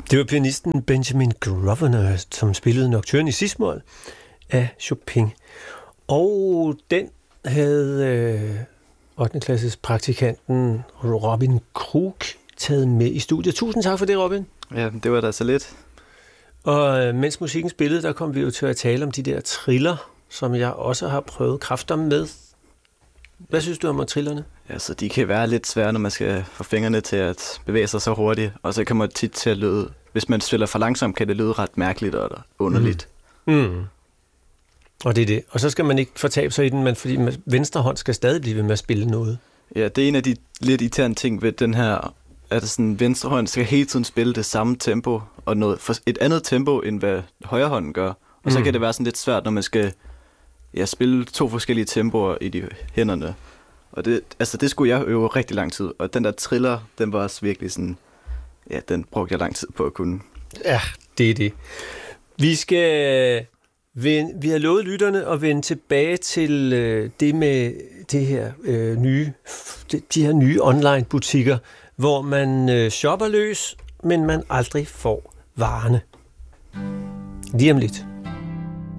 Det var pianisten Benjamin Grosvenor, som spillede Nocturne i cis-mol af Chopin. Og den havde 8. klasses praktikanten Robin Krug taget med i studiet. Tusind tak for det, Robin. Ja, det var da så lidt. Og mens musikken spillede, der kom vi jo til at tale om de der triller, som jeg også har prøvet kræfter med. Hvad synes du om trillerne? Ja, så de kan være lidt svære, når man skal få fingrene til at bevæge sig så hurtigt. Og så kan man tit til at lyde, hvis man spiller for langsomt, kan det lyde ret mærkeligt og underligt. Og det er det. Og så skal man ikke fortabe sig i den, men fordi venstre hånd skal stadig blive ved med at spille noget. Ja, det er en af de lidt irriterende ting ved den her, at sådan, venstre hånd skal hele tiden spille det samme tempo, og et andet tempo, end hvad højre hånden gør. Og så kan det være sådan lidt svært, når man skal spille 2 forskellige tempoer i de hænderne. Og det skulle jeg øve rigtig lang tid. Og den der triller, den var også virkelig sådan, den brugte jeg lang tid på at kunne. Ja, det er det. Vi har lovet lytterne at vende tilbage til det med det her de her nye online butikker, hvor man shopper løs, men man aldrig får varerne. Lige om lidt.